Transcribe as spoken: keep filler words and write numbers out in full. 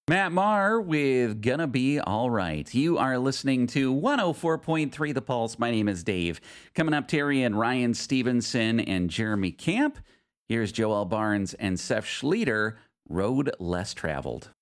Matt Marr with Gonna Be All Right. You are listening to one oh four point three The Pulse. My name is Dave. Coming up, Terry and Ryan Stevenson and Jeremy Camp. Here's Joel Barnes and Seth Schleter, Road Less Traveled.